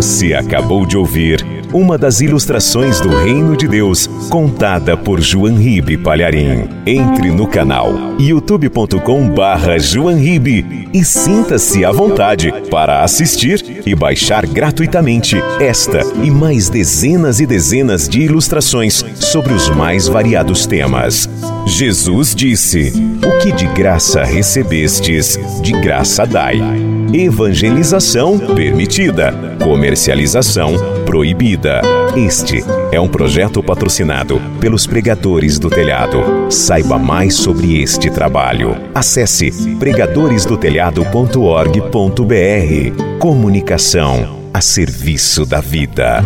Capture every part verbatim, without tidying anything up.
Você acabou de ouvir uma das ilustrações do Reino de Deus, contada por João Ribe Palharim. Entre no canal youtube ponto com barra João Ribe e sinta-se à vontade para assistir e baixar gratuitamente esta e mais dezenas e dezenas de ilustrações sobre os mais variados temas. Jesus disse: "O que de graça recebestes, de graça dai." Evangelização permitida, comercialização proibida. Este é um projeto patrocinado pelos Pregadores do Telhado. Saiba mais sobre este trabalho. Acesse pregadores do telhado ponto org ponto br. Comunicação a serviço da vida.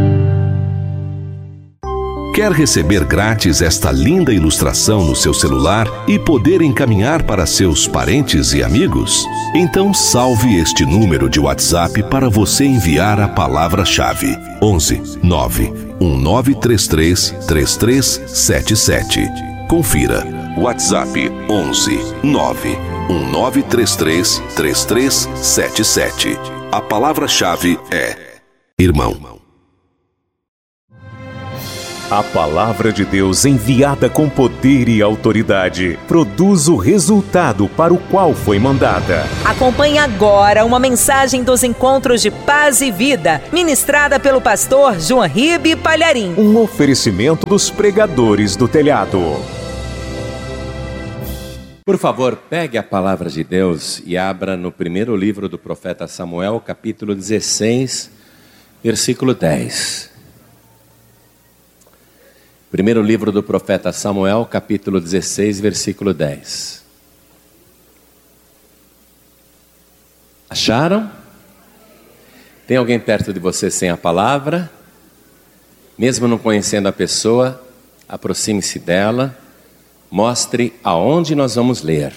Quer receber grátis esta linda ilustração no seu celular e poder encaminhar para seus parentes e amigos? Então salve este número de WhatsApp para você enviar a palavra-chave: onze nove um nove três três três três sete sete. Confira. WhatsApp onze nove um nove três três três três sete sete. A palavra-chave é irmão. A palavra de Deus, enviada com poder e autoridade, produz o resultado para o qual foi mandada. Acompanhe agora uma mensagem dos encontros de paz e vida, ministrada pelo pastor João Ribe Palharim. Um oferecimento dos Pregadores do Telhado. Por favor, pegue a palavra de Deus e abra no primeiro livro do profeta Samuel, capítulo dezesseis, versículo dez. Primeiro livro do profeta Samuel, capítulo dezesseis, versículo dez. Acharam? Tem alguém perto de você sem a palavra? Mesmo não conhecendo a pessoa, aproxime-se dela, mostre aonde nós vamos ler.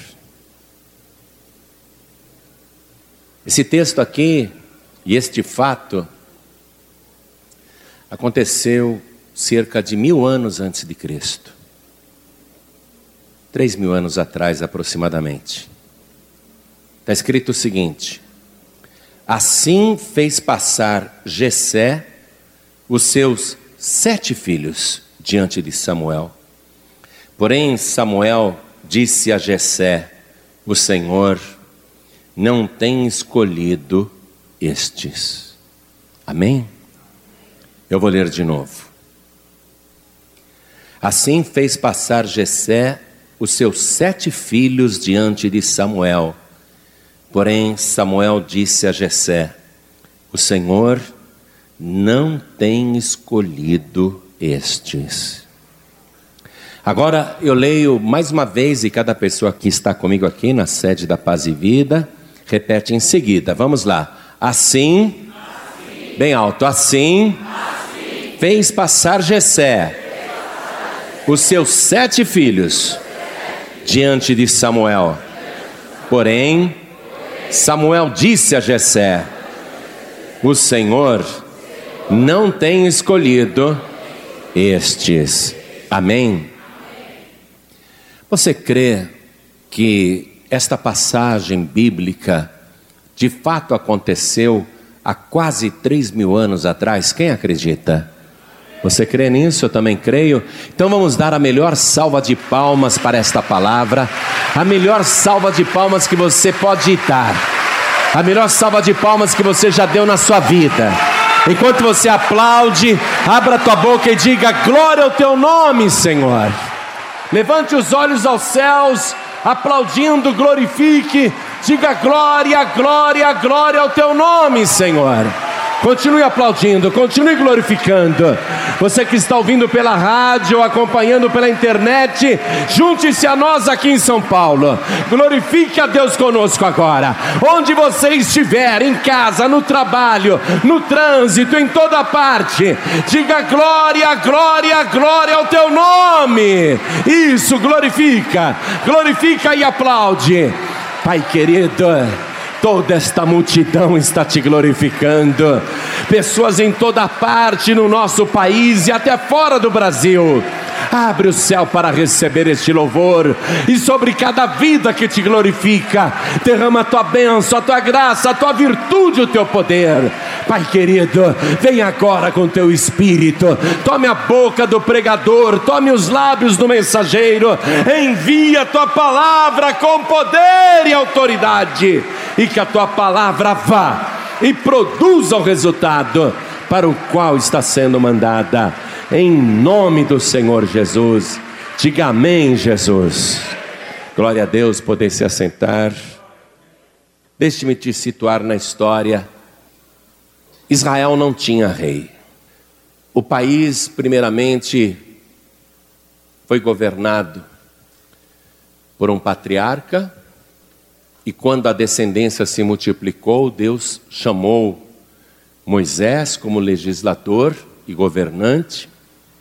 Esse texto aqui, e este fato, aconteceu cerca de mil anos antes de Cristo. Três mil anos atrás, aproximadamente. Está escrito o seguinte: assim fez passar Jessé os seus sete filhos diante de Samuel. Porém, Samuel disse a Jessé: o Senhor não tem escolhido estes. Amém? Eu vou ler de novo. Assim fez passar Jessé os seus sete filhos diante de Samuel. Porém, Samuel disse a Jessé: o Senhor não tem escolhido estes. Agora eu leio mais uma vez, e cada pessoa que está comigo aqui na sede da Paz e Vida repete em seguida. Vamos lá. Assim, assim bem alto, assim, assim fez passar Jessé os seus sete filhos diante de Samuel. Porém, Samuel disse a Jessé: o Senhor não tem escolhido estes. Amém? Você crê que esta passagem bíblica de fato aconteceu há quase três mil anos atrás? Quem acredita? Você crê nisso? Eu também creio. Então vamos dar a melhor salva de palmas para esta palavra. A melhor salva de palmas que você pode dar. A melhor salva de palmas que você já deu na sua vida. Enquanto você aplaude, abra a tua boca e diga: glória ao teu nome, Senhor. Levante os olhos aos céus, aplaudindo, glorifique. Diga: glória, glória, glória ao teu nome, Senhor. Continue aplaudindo, continue glorificando. Você que está ouvindo pela rádio, acompanhando pela internet, junte-se a nós aqui em São Paulo. Glorifique a Deus conosco agora. Onde você estiver, em casa, no trabalho, no trânsito, em toda parte, diga: glória, glória, glória ao teu nome. Isso, glorifica, glorifica e aplaude. Pai querido, toda esta multidão está te glorificando. Pessoas em toda parte no nosso país e até fora do Brasil. Abre o céu para receber este louvor. E sobre cada vida que te glorifica, derrama a tua bênção, a tua graça, a tua virtude, o teu poder. Pai querido, vem agora com teu Espírito, tome a boca do pregador, tome os lábios do mensageiro, envia a tua palavra com poder e autoridade, e que a tua palavra vá e produza o resultado para o qual está sendo mandada, em nome do Senhor Jesus. Diga amém, Jesus. Glória a Deus. Poder se assentar. Deixe-me te situar na história. Israel não tinha rei. O país, primeiramente, foi governado por um patriarca, e quando a descendência se multiplicou, Deus chamou Moisés como legislador e governante,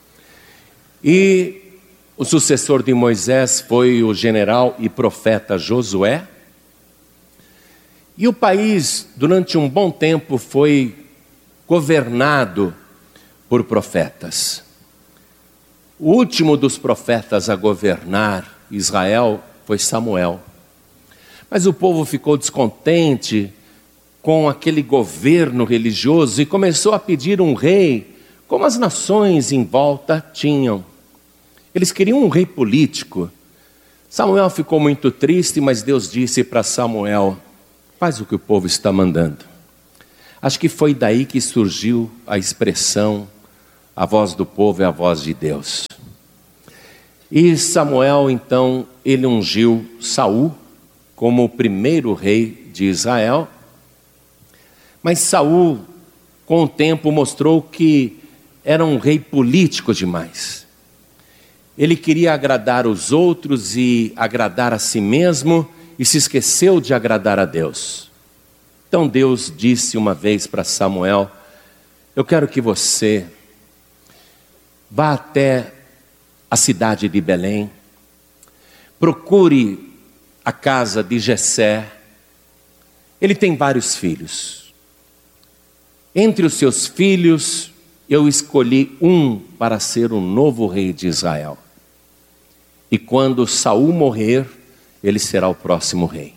e o sucessor de Moisés foi o general e profeta Josué. E o país, durante um bom tempo, foi governado por profetas. O último dos profetas a governar Israel foi Samuel. Mas o povo ficou descontente com aquele governo religioso e começou a pedir um rei, como as nações em volta tinham. Eles queriam um rei político. Samuel ficou muito triste, mas Deus disse para Samuel: faz o que o povo está mandando. Acho que foi daí que surgiu a expressão: a voz do povo é a voz de Deus. E Samuel, então, ele ungiu Saul como o primeiro rei de Israel. Mas Saul, com o tempo, mostrou que era um rei político demais. Ele queria agradar os outros e agradar a si mesmo, e se esqueceu de agradar a Deus. Então Deus disse uma vez para Samuel: eu quero que você vá até a cidade de Belém, procure a casa de Jessé. Ele tem vários filhos. Entre os seus filhos, eu escolhi um para ser o novo rei de Israel. E quando Saul morrer, ele será o próximo rei.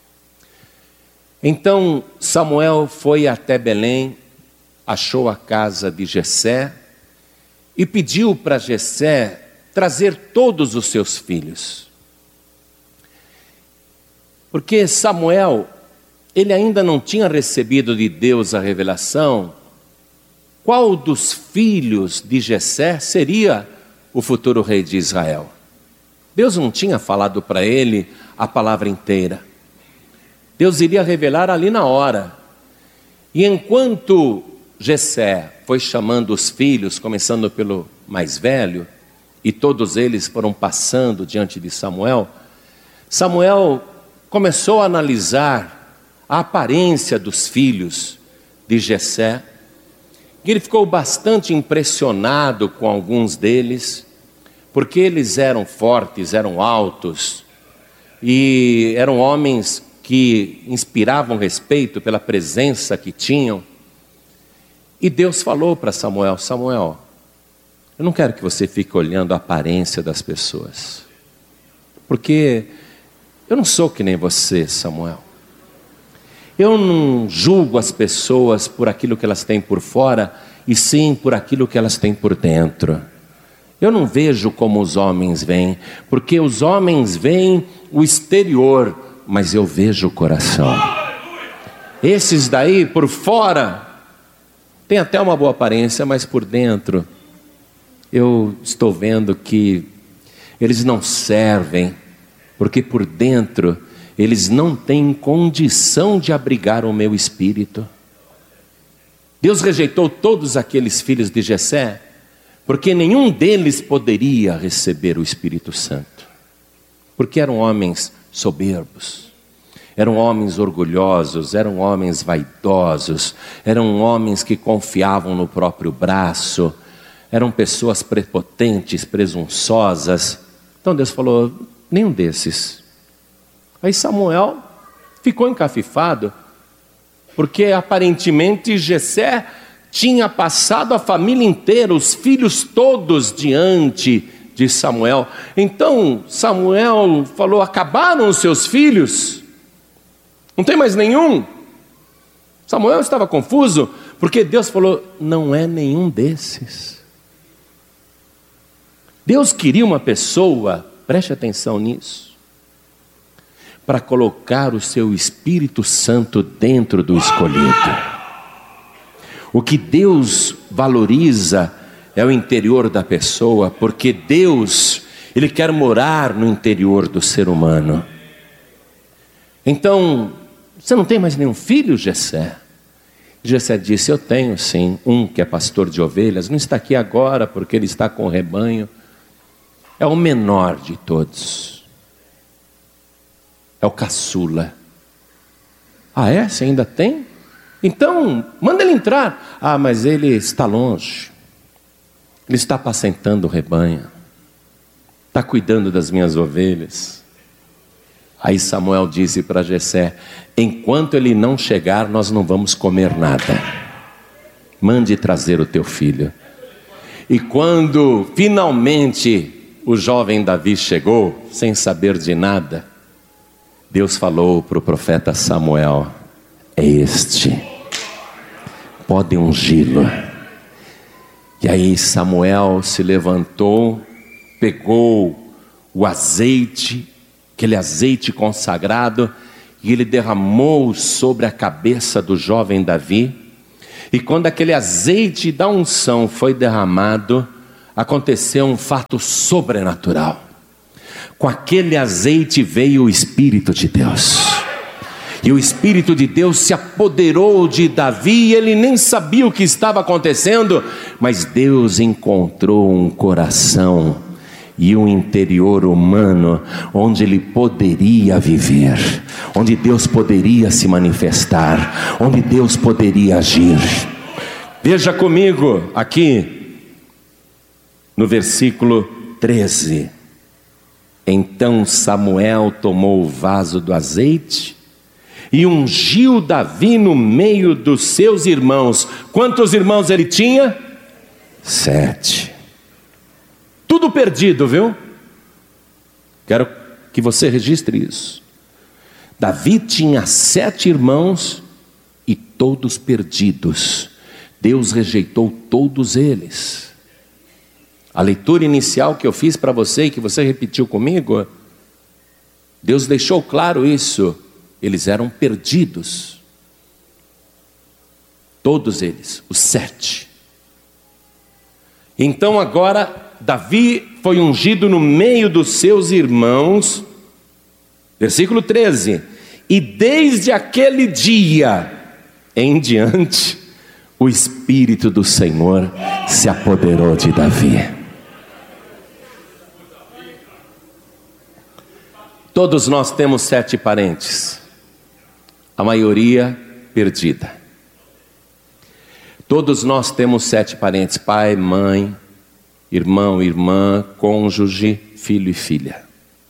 Então Samuel foi até Belém, achou a casa de Jessé e pediu para Jessé trazer todos os seus filhos. Porque Samuel, ele ainda não tinha recebido de Deus a revelação qual dos filhos de Jessé seria o futuro rei de Israel. Deus não tinha falado para ele a palavra inteira. Deus iria revelar ali na hora. E enquanto Jessé foi chamando os filhos, começando pelo mais velho, e todos eles foram passando diante de Samuel, Samuel começou a analisar a aparência dos filhos de Jessé, e ele ficou bastante impressionado com alguns deles, porque eles eram fortes, eram altos, e eram homens que inspiravam respeito pela presença que tinham. E Deus falou para Samuel: Samuel, eu não quero que você fique olhando a aparência das pessoas, porque eu não sou que nem você, Samuel. Eu não julgo as pessoas por aquilo que elas têm por fora, e sim por aquilo que elas têm por dentro. Eu não vejo como os homens veem, porque os homens veem o exterior, mas eu vejo o coração. Esses daí, por fora, tem até uma boa aparência, mas por dentro, eu estou vendo que eles não servem, porque por dentro, eles não têm condição de abrigar o meu espírito. Deus rejeitou todos aqueles filhos de Jessé, porque nenhum deles poderia receber o Espírito Santo, porque eram homens soberbos, eram homens orgulhosos, eram homens vaidosos, eram homens que confiavam no próprio braço, eram pessoas prepotentes, presunçosas. Então Deus falou: nenhum desses. Aí Samuel ficou encafifado, porque aparentemente Jessé tinha passado a família inteira, os filhos todos diante de Samuel. Então Samuel falou: acabaram os seus filhos? Não tem mais nenhum? Samuel estava confuso, porque Deus falou, não é nenhum desses. Deus queria uma pessoa, preste atenção nisso, para colocar o seu Espírito Santo dentro do escolhido. O que Deus valoriza é o interior da pessoa, porque Deus, Ele quer morar no interior do ser humano. Então, você não tem mais nenhum filho, Jessé? Jessé disse, eu tenho sim, um que é pastor de ovelhas, não está aqui agora porque ele está com o rebanho. É o menor de todos. É o caçula. Ah é? Você ainda tem? Então, manda ele entrar. Ah, mas ele está longe. Ele está apacentando o rebanho. Está cuidando das minhas ovelhas. Aí Samuel disse para Jessé, enquanto ele não chegar, nós não vamos comer nada. Mande trazer o teu filho. E quando finalmente o jovem Davi chegou, sem saber de nada, Deus falou para o profeta Samuel, é este, pode ungí-lo. E aí Samuel se levantou, pegou o azeite, aquele azeite consagrado, e ele derramou sobre a cabeça do jovem Davi. E quando aquele azeite da unção foi derramado, aconteceu um fato sobrenatural. Com aquele azeite veio o Espírito de Deus. E o Espírito de Deus se apoderou de Davi, e ele nem sabia o que estava acontecendo, mas Deus encontrou um coração e um interior humano onde ele poderia viver, onde Deus poderia se manifestar, onde Deus poderia agir. Veja comigo aqui no versículo treze. Então Samuel tomou o vaso do azeite e ungiu Davi no meio dos seus irmãos. Quantos irmãos ele tinha? Sete. Tudo perdido, viu? Quero que você registre isso. Davi tinha sete irmãos e todos perdidos. Deus rejeitou todos eles. A leitura inicial que eu fiz para você e que você repetiu comigo, Deus deixou claro isso. Eles eram perdidos. Todos eles, os sete. Então agora Davi foi ungido no meio dos seus irmãos. Versículo treze. E desde aquele dia em diante, o Espírito do Senhor se apoderou de Davi. Todos nós temos sete parentes, a maioria perdida. Todos nós temos sete parentes, pai, mãe, irmão, irmã, cônjuge, filho e filha.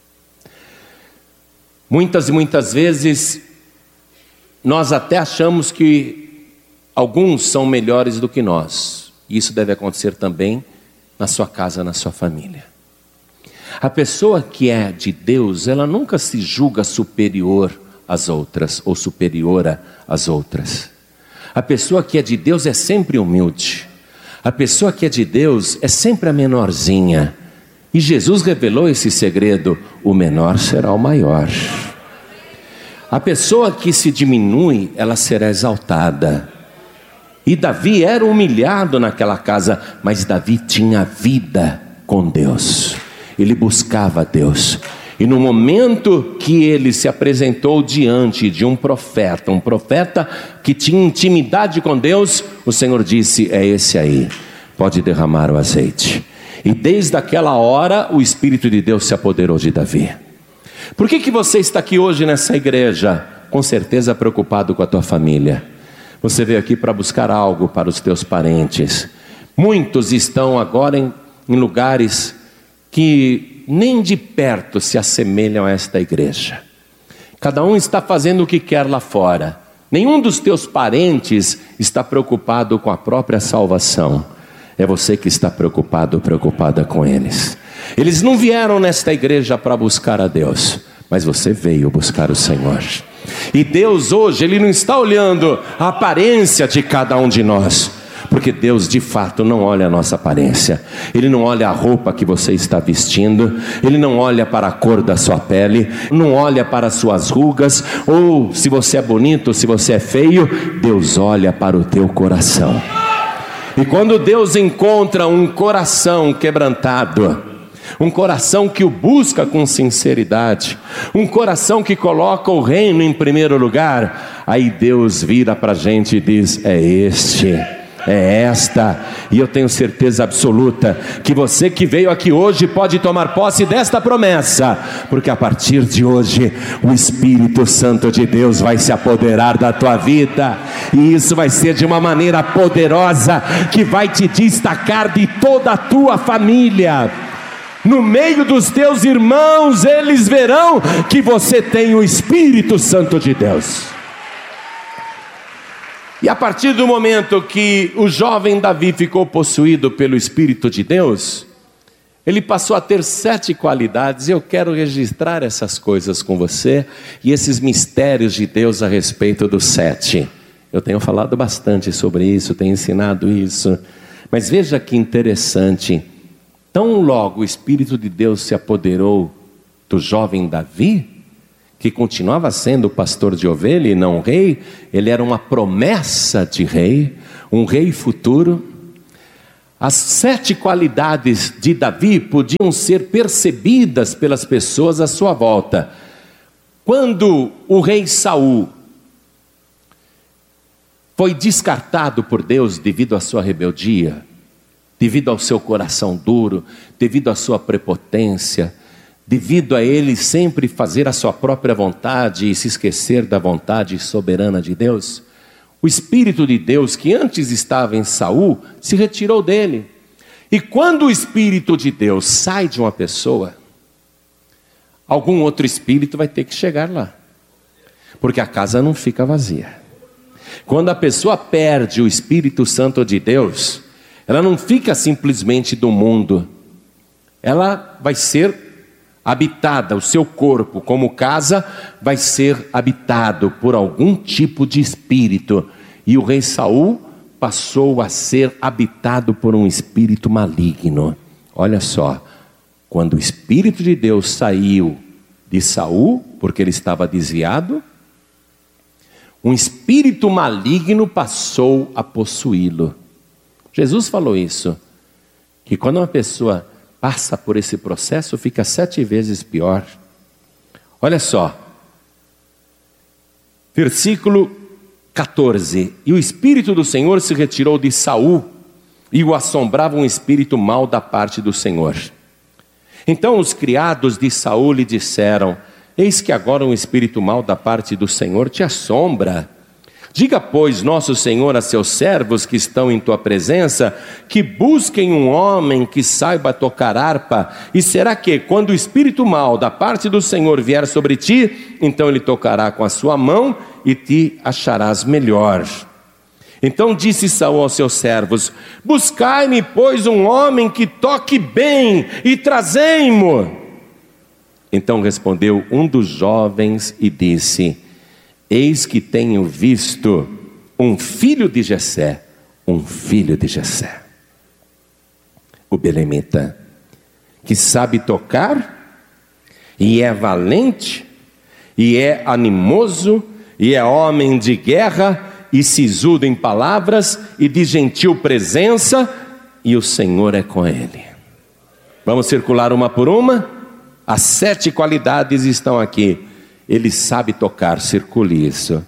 Muitas e muitas vezes, nós até achamos que alguns são melhores do que nós. Isso deve acontecer também na sua casa, na sua família. A pessoa que é de Deus, ela nunca se julga superior às outras, ou superiora às outras. A pessoa que é de Deus é sempre humilde. A pessoa que é de Deus é sempre a menorzinha. E Jesus revelou esse segredo: o menor será o maior. A pessoa que se diminui, ela será exaltada. E Davi era humilhado naquela casa, mas Davi tinha vida com Deus. Ele buscava Deus. E no momento que ele se apresentou diante de um profeta, um profeta que tinha intimidade com Deus, o Senhor disse: é esse aí, pode derramar o azeite. E desde aquela hora o Espírito de Deus se apoderou de Davi. Por que que você está aqui hoje nessa igreja? Com certeza preocupado com a tua família. Você veio aqui para buscar algo para os teus parentes. Muitos estão agora em, em lugares que nem de perto se assemelham a esta igreja. Cada um está fazendo o que quer lá fora. Nenhum dos teus parentes está preocupado com a própria salvação. É você que está preocupado, preocupada com eles. Eles não vieram nesta igreja para buscar a Deus, mas você veio buscar o Senhor. E Deus hoje, Ele não está olhando a aparência de cada um de nós, porque Deus de fato não olha a nossa aparência. Ele não olha a roupa que você está vestindo, Ele não olha para a cor da sua pele, não olha para as suas rugas, ou se você é bonito, ou se você é feio. Deus olha para o teu coração. E quando Deus encontra um coração quebrantado, um coração que o busca com sinceridade, um coração que coloca o reino em primeiro lugar, aí Deus vira para a gente e diz: é este, é esta. E eu tenho certeza absoluta que você que veio aqui hoje pode tomar posse desta promessa, porque a partir de hoje o Espírito Santo de Deus vai se apoderar da tua vida, e isso vai ser de uma maneira poderosa, que vai te destacar de toda a tua família. No meio dos teus irmãos, eles verão que você tem o Espírito Santo de Deus. E a partir do momento que o jovem Davi ficou possuído pelo Espírito de Deus, ele passou a ter sete qualidades. E eu quero registrar essas coisas com você, e esses mistérios de Deus a respeito dos sete. Eu tenho falado bastante sobre isso, tenho ensinado isso, mas veja que interessante. Tão logo o Espírito de Deus se apoderou do jovem Davi, que continuava sendo pastor de ovelha e não rei, ele era uma promessa de rei, um rei futuro. As sete qualidades de Davi podiam ser percebidas pelas pessoas à sua volta. Quando o rei Saul foi descartado por Deus devido à sua rebeldia, devido ao seu coração duro, devido à sua prepotência, devido a ele sempre fazer a sua própria vontade e se esquecer da vontade soberana de Deus, o Espírito de Deus, que antes estava em Saul, se retirou dele. E quando o Espírito de Deus sai de uma pessoa, algum outro espírito vai ter que chegar lá, porque a casa não fica vazia. Quando a pessoa perde o Espírito Santo de Deus, ela não fica simplesmente do mundo, ela vai ser habitada, o seu corpo como casa vai ser habitado por algum tipo de espírito. E o rei Saul passou a ser habitado por um espírito maligno. Olha só, quando o Espírito de Deus saiu de Saul, porque ele estava desviado, um espírito maligno passou a possuí-lo. Jesus falou isso, que quando uma pessoa passa por esse processo, fica sete vezes pior. Olha só, versículo catorze. E o Espírito do Senhor se retirou de Saul, e o assombrava um espírito mau da parte do Senhor. Então os criados de Saul lhe disseram: eis que agora um espírito mau da parte do Senhor te assombra. Diga, pois, nosso Senhor a seus servos que estão em tua presença, que busquem um homem que saiba tocar harpa. E será que, quando o espírito mau da parte do Senhor vier sobre ti, então ele tocará com a sua mão e te acharás melhor. Então disse Saul aos seus servos: buscai-me, pois, um homem que toque bem, e trazei-mo. Então respondeu um dos jovens e disse: eis que tenho visto um filho de Jessé, um filho de Jessé, o belemita, que sabe tocar, e é valente, e é animoso, e é homem de guerra, e sisudo em palavras, e de gentil presença, e o Senhor é com ele. Vamos circular uma por uma? As sete qualidades estão aqui. Ele sabe tocar, circule isso.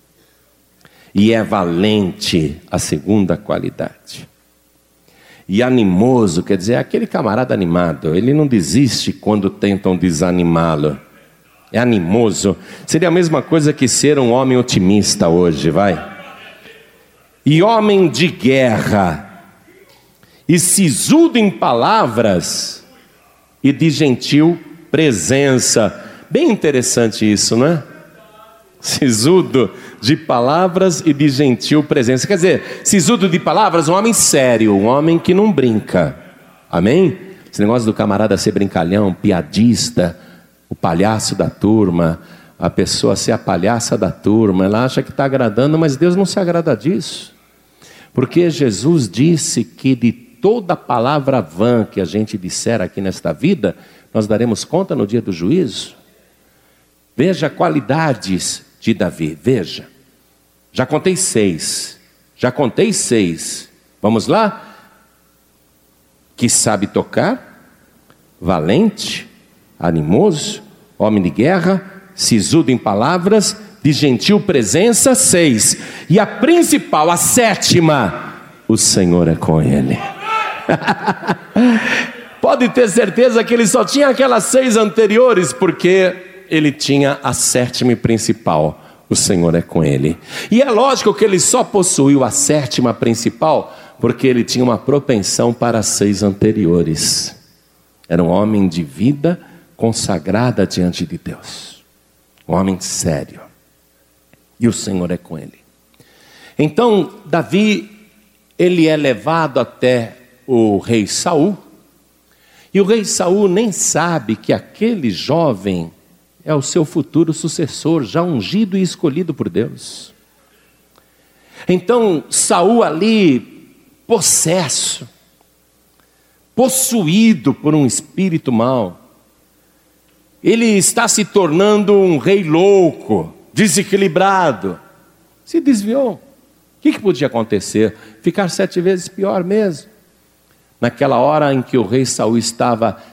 E é valente, a segunda qualidade. E animoso, quer dizer, é aquele camarada animado. Ele não desiste quando tentam desanimá-lo. É animoso. Seria a mesma coisa que ser um homem otimista hoje, vai. E homem de guerra. E sisudo em palavras. E de gentil presença. Bem interessante isso, não é? Sisudo de palavras e de gentil presença. Quer dizer, sisudo de palavras, um homem sério, um homem que não brinca. Amém? Esse negócio do camarada ser brincalhão, piadista, o palhaço da turma, a pessoa ser a palhaça da turma, ela acha que está agradando, mas Deus não se agrada disso. Porque Jesus disse que de toda palavra vã que a gente disser aqui nesta vida, nós daremos conta no dia do juízo. Veja qualidades de Davi, veja. Já contei seis, já contei seis. Vamos lá? Que sabe tocar, valente, animoso, homem de guerra, sisudo em palavras, de gentil presença, seis. E a principal, a sétima, o Senhor é com ele. Pode ter certeza que ele só tinha aquelas seis anteriores, porque ele tinha a sétima e principal, o Senhor é com ele. E é lógico que ele só possuiu a sétima principal, porque ele tinha uma propensão para as seis anteriores. Era um homem de vida consagrada diante de Deus. Um homem sério. E o Senhor é com ele. Então, Davi, ele é levado até o rei Saul. E o rei Saul nem sabe que aquele jovem é o seu futuro sucessor, já ungido e escolhido por Deus. Então, Saul ali, possesso, possuído por um espírito mau, ele está se tornando um rei louco, desequilibrado, se desviou. O que, que podia acontecer? Ficar sete vezes pior mesmo. Naquela hora em que o rei Saul estava